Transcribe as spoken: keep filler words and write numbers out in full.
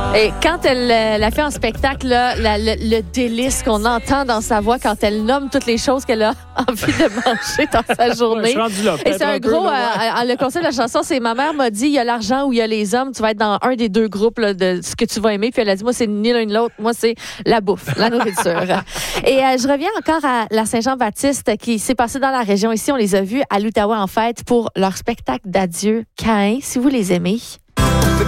Et quand elle euh, l'a fait en spectacle, là, la- le, le délice qu'on entend dans sa voix quand elle nomme toutes les choses qu'elle a envie de manger dans sa journée. Ouais, je suis rendu là, Et peut-être c'est un, un peu, gros, là, euh, euh, le concept de la chanson, c'est ma mère m'a dit, il y a l'argent ou il y a les hommes, tu vas être dans un des deux groupes là, de ce que tu vas aimer. Puis elle a dit, moi, c'est ni l'un ni l'autre, moi, c'est la bouffe, la nourriture. Et euh, je reviens encore à la Saint-Jean-Baptiste qui s'est passée dans la région. Ici, on les a vus à l'Outaouais en fête pour leur spectacle d'adieu Caïn, si vous les aimez.